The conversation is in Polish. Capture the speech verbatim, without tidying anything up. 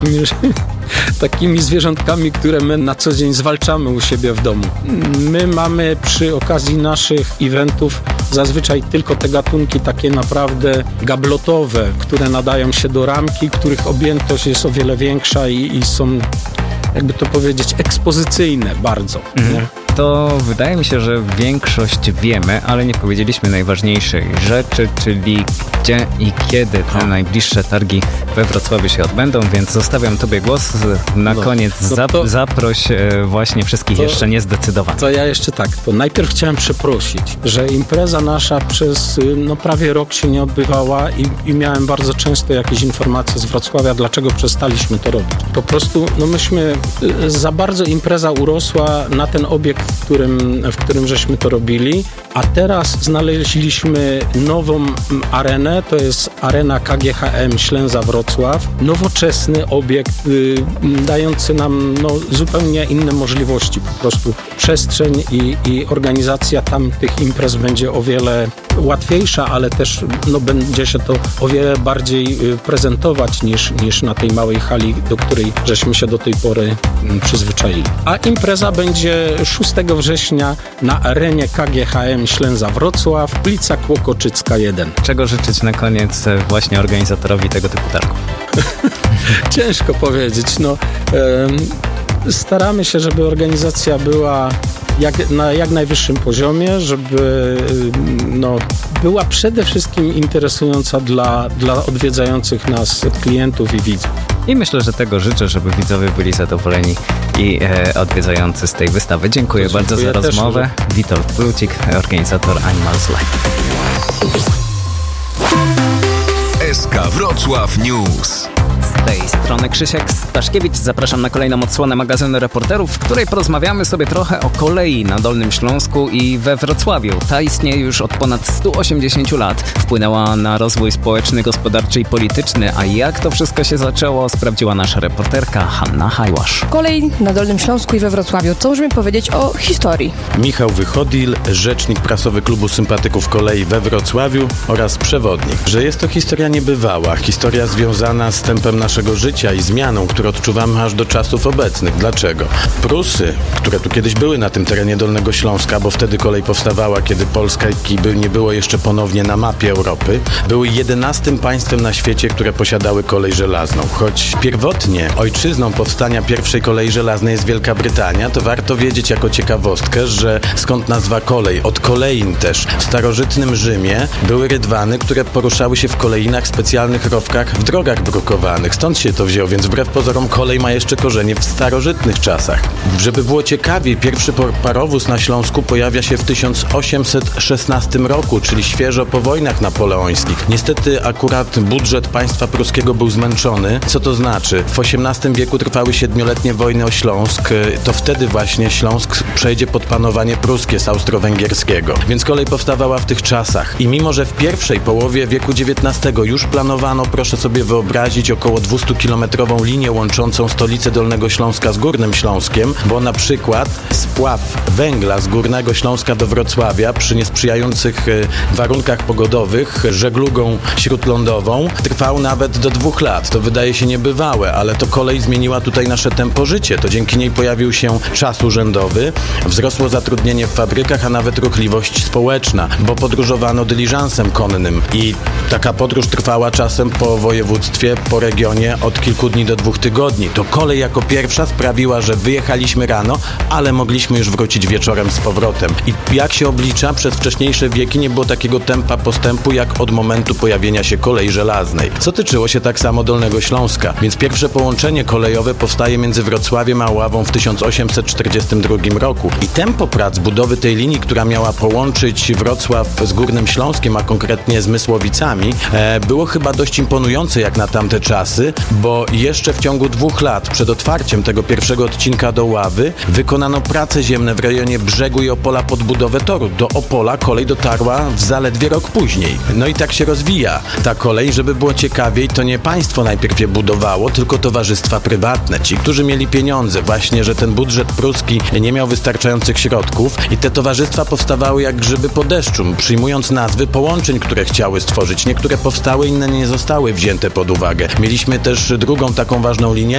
takimi zwierzątkami, które my na co dzień zwalczamy u siebie w domu. My mamy przy okazji naszych eventów zazwyczaj tylko te gatunki takie naprawdę gablotowe, które nadają się do ramki, których objętość jest o wiele większa i, i są, jakby to powiedzieć, ekspozycyjne bardzo. Mhm. Nie? To wydaje mi się, że większość wiemy, ale nie powiedzieliśmy najważniejszej rzeczy, czyli gdzie i kiedy te najbliższe targi we Wrocławiu się odbędą, więc zostawiam Tobie głos. Na no, koniec no zap- to, zaproś właśnie wszystkich to, jeszcze niezdecydowanych. To ja jeszcze tak, to najpierw chciałem przeprosić, że impreza nasza przez no, prawie rok się nie odbywała i, i miałem bardzo często jakieś informacje z Wrocławia, dlaczego przestaliśmy to robić. Po prostu, no myśmy, za bardzo impreza urosła na ten obiekt, w którym, w którym żeśmy to robili, a teraz znaleźliśmy nową arenę, to jest arena K G H M Ślęza Wrocław, nowoczesny obiekt y, dający nam no, zupełnie inne możliwości, po prostu przestrzeń i, i organizacja tam tych imprez będzie o wiele łatwiejsza, ale też no, będzie się to o wiele bardziej y, prezentować niż, niż na tej małej hali, do której żeśmy się do tej pory y, przyzwyczaili. A impreza będzie szóstego września na arenie K G H M Ślęza Wrocław, ulica Kłokoczycka jeden. Czego życzyć na koniec właśnie organizatorowi tego typu targów? Ciężko powiedzieć. No, e, staramy się, żeby organizacja była jak, na jak najwyższym poziomie, żeby no, była przede wszystkim interesująca dla, dla odwiedzających nas klientów i widzów. I myślę, że tego życzę, żeby widzowie byli zadowoleni i e, odwiedzający z tej wystawy. Dziękuję, dziękuję bardzo za rozmowę. Też, Witold Plucik, organizator Animals Live. S K Wrocław News. Z tej strony Krzysiek Staszkiewicz. Zapraszam na kolejną odsłonę magazynu Reporterów, w której porozmawiamy sobie trochę o kolei na Dolnym Śląsku i we Wrocławiu. Ta istnieje już od ponad stu osiemdziesięciu lat. Wpłynęła na rozwój społeczny, gospodarczy i polityczny. A jak to wszystko się zaczęło, sprawdziła nasza reporterka Hanna Hajłasz. Kolej na Dolnym Śląsku i we Wrocławiu. Co możemy powiedzieć o historii? Michał Wychodil, rzecznik prasowy Klubu Sympatyków Kolei we Wrocławiu oraz przewodnik. Że jest to historia niebywała. Historia związana z tempem naszego życia i zmianą, które odczuwamy aż do czasów obecnych. Dlaczego? Prusy, które tu kiedyś były na tym terenie Dolnego Śląska, bo wtedy kolej powstawała, kiedy Polska nie było jeszcze ponownie na mapie Europy, były jedenastym państwem na świecie, które posiadały kolej żelazną. Choć pierwotnie ojczyzną powstania pierwszej kolei żelaznej jest Wielka Brytania, to warto wiedzieć jako ciekawostkę, że skąd nazwa kolej? Od kolein też. W starożytnym Rzymie były rydwany, które poruszały się w koleinach, specjalnych rowkach w drogach brukowanych. Stąd się to wzięło, więc wbrew pozorom kolej ma jeszcze korzenie w starożytnych czasach. Żeby było ciekawiej, pierwszy parowóz na Śląsku pojawia się w tysiąc osiemset szesnastym roku, czyli świeżo po wojnach napoleońskich. Niestety akurat budżet państwa pruskiego był zmęczony. Co to znaczy? W osiemnastym wieku trwały siedmioletnie wojny o Śląsk. To wtedy właśnie Śląsk przejdzie pod panowanie pruskie z austro-węgierskiego. Więc kolej powstawała w tych czasach. I mimo, że w pierwszej połowie wieku dziewiętnastego już planowano, proszę sobie wyobrazić, około dwustukilometrową linię łączącą stolicę Dolnego Śląska z Górnym Śląskiem, bo na przykład spław węgla z Górnego Śląska do Wrocławia przy niesprzyjających warunkach pogodowych żeglugą śródlądową trwał nawet do dwóch lat. To wydaje się niebywałe, ale to kolej zmieniła tutaj nasze tempo życie. To dzięki niej pojawił się czas urzędowy, wzrosło zatrudnienie w fabrykach, a nawet ruchliwość społeczna, bo podróżowano dyliżansem konnym i taka podróż trwała czasem po województwie, po regionie od kilku dni do dwóch tygodni. To kolej jako pierwsza sprawiła, że wyjechaliśmy rano, ale mogliśmy już wrócić wieczorem z powrotem. I jak się oblicza, przez wcześniejsze wieki nie było takiego tempa postępu jak od momentu pojawienia się kolei żelaznej. Co tyczyło się tak samo Dolnego Śląska, więc pierwsze połączenie kolejowe powstaje między Wrocławiem a Oławą w tysiąc osiemset czterdziestym drugim roku. I tempo prac budowy tej linii, która miała połączyć Wrocław z Górnym Śląskiem, a konkretnie z Mysłowicami, e, było chyba dość imponujące jak na tamte czasy, bo jeszcze w ciągu dwóch lat przed otwarciem tego pierwszego odcinka do Oławy wykonano prace ziemne w rejonie Brzegu i Opola pod budowę toru. Do Opola kolej dotarła w zaledwie rok później. No i tak się rozwija ta kolej. Żeby było ciekawiej, to nie państwo najpierw je budowało, tylko towarzystwa prywatne. Ci, którzy mieli pieniądze, właśnie, że ten budżet pruski nie miał wystarczających środków i te towarzystwa powstawały jak grzyby po deszczu, przyjmując nazwy połączeń, które chciały stworzyć. Niektóre powstały, inne nie zostały wzięte pod uwagę. Mieliśmy też drugą taką ważną linię,